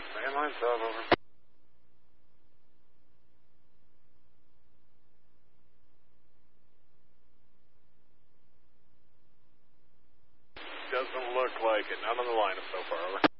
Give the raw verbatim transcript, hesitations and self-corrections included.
mainline sub, over. Doesn't look like it. Not on the lineup so far, over.